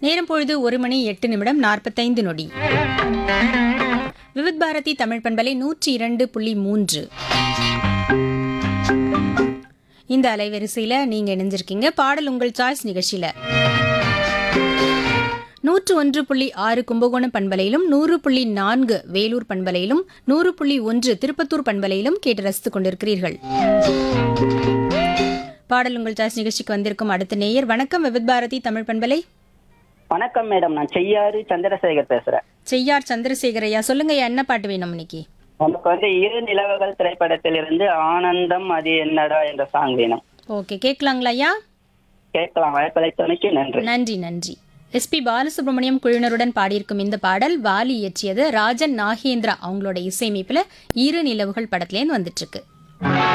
நேரம் பொழுது 1:08:45. விவித் பாரதி தமிழ் பண்பலை 102.3. இந்த அலைவரிசையில் நீங்க இணைஞ்சிருக்கீங்க பாடல் உங்கள் சாய்ஸ் நிகழ்ச்சியில. 101.6 கும்பகோணம் பண்பலையிலும் 100.4 வேலூர் பண்பலையிலும் 100.1 திருப்பத்தூர் பண்பலையிலும் கேட்டு ரசித்துக் கொண்டிருக்கிறீர்கள். பாடல் உங்கள் சாய்ஸ் நிகழ்ச்சிக்கு வந்திருக்கும் அடுத்த நேயர். வணக்கம் விவித் பாரதி தமிழ் பண்பலை. வணக்கம் மேடம், நான் செய்யாறு சந்திரசேகர் பேசுறேன். செய்யார் சந்திரசேகர் ஐயா, சொல்லுங்க ஐயா, என்ன பாட்டு வேணும் இன்னைக்கு? நமக்கு இரு நிலவுகள் திரைப்படத்திலிருந்து ஆனந்தம் அது என்னடா என்ற சாங் வேணும். ஓகே, கேட்கலாங்களா ஐயா? கேட்கலாம். வாய்ப்பளித்தமைக்கு நன்றி. நன்றி நன்றி. எஸ்பி பாலசுப்ரமணியம் குழுவினருடன் பாடியிருக்கும் இந்த பாடல் வாலி இயற்றியது. ராஜன் நாகேந்திரா அவங்களோட இசையமைப்புல இரு நிலவுகள் படத்துலேருந்து வந்துட்டு இருக்கு.